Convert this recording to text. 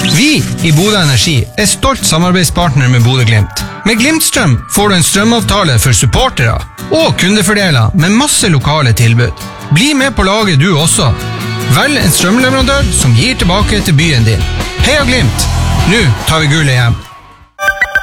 Vi i Bodø Energi er stolt samarbeidspartner med Bodø Glimt. Med Glimtstrøm får du en strømavtale for supportere og kundefordeler med masse lokale tilbud. Bli med på laget du også. Velg en strømleverandør som gir tilbake til byen din. Heia Glimt! Nå tar vi gullet hjem.